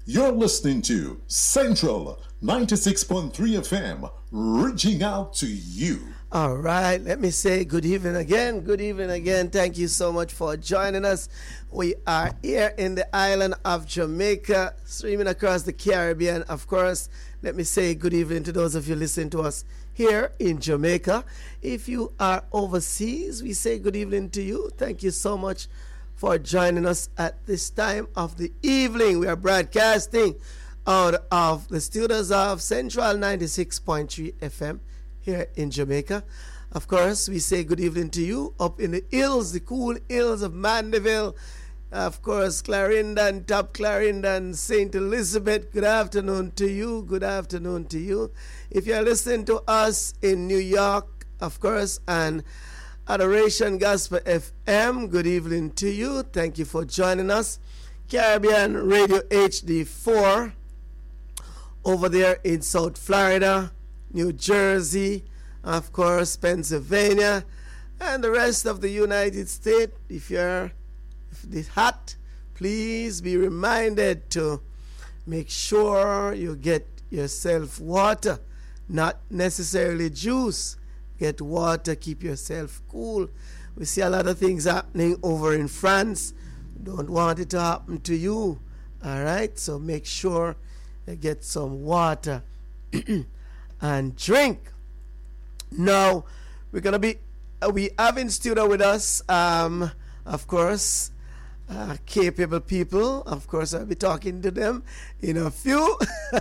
You're listening to Central 96.3 FM, reaching out to you. All right, let me say good evening again. Good evening again. Thank you so much for joining us. We are here in the island of Jamaica, streaming across the Caribbean. Of course, let me say good evening to those of you listening to us here in Jamaica. If you are overseas, we say good evening to you. Thank you so much for joining us at this time of the evening. We are broadcasting out of the studios of Central 96.3 FM here in Jamaica. Of course, we say good evening to you up in the hills, the cool hills of Mandeville. Of course, Clarendon, Top Clarendon, St. Elizabeth. Good afternoon to you. Good afternoon to you. If you're listening to us in New York, of course, and Adoration Gospel FM, good evening to you. Thank you for joining us. Caribbean Radio HD4 over there in South Florida, New Jersey, of course, Pennsylvania, and the rest of the United States. If it's hot, please be reminded to make sure you get yourself water, not necessarily juice. Get water, keep yourself cool. We see a lot of things happening over in France. Don't want it to happen to you. All right, so make sure you get some water and drink. Now, we have in studio with us, of course, capable people. Of course, I'll be talking to them in a few.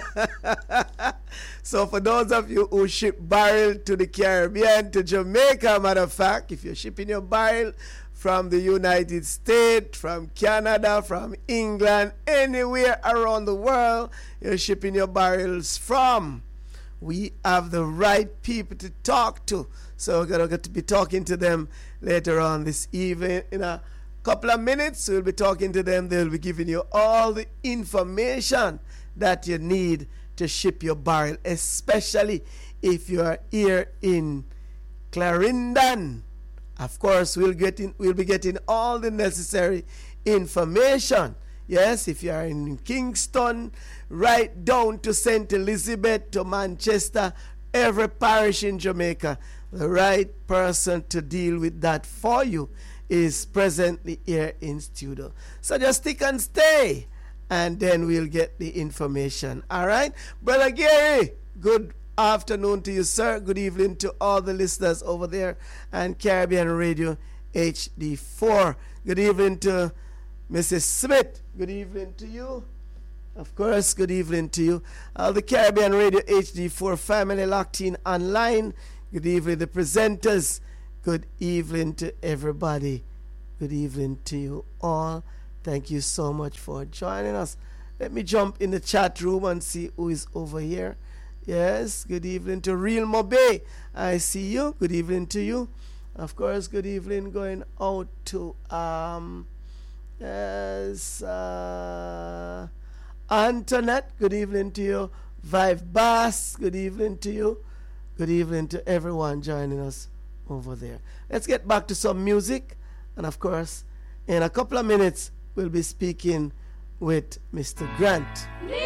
So for those of you who ship barrel to the Caribbean, to Jamaica, matter of fact, if you're shipping your barrel from the United States, from Canada, from England, anywhere around the world you're shipping your barrels from, we have the right people to talk to. So we're going to be talking to them later on this evening. In a couple of minutes, we'll be talking to them. They'll be giving you all the information that you need to ship your barrel, especially if you are here in Clarendon. Of course, we'll be getting all the necessary information. Yes, if you are in Kingston, right down to St. Elizabeth, to Manchester, every parish in Jamaica, the right person to deal with that for you is presently here in studio. So just stick and stay, and then we'll get the information. All right? Brother Gary, good afternoon to you, sir. Good evening to all the listeners over there and Caribbean Radio HD4. Good evening to Mrs. Smith. Good evening to you. Of course, good evening to you. All the Caribbean Radio HD4 family locked in online. Good evening, the presenters. Good evening to everybody. Good evening to you all. Thank you so much for joining us. Let me jump in the chat room and see who is over here. Yes, good evening to Real Mobe. I see you. Good evening to you. Of course, good evening going out to Antoinette. Good evening to you. Vive Bass. Good evening to you. Good evening to everyone joining us over there. Let's get back to some music. And of course, in a couple of minutes, we'll be speaking with Mr. Grant.